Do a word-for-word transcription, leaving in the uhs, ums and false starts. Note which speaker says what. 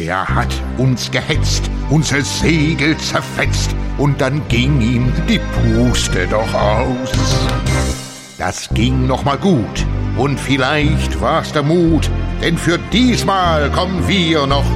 Speaker 1: Der hat uns gehetzt, unser Segel zerfetzt, und dann ging ihm die Puste doch aus. Das ging noch mal gut, und vielleicht war's der Mut, denn für diesmal kommen wir noch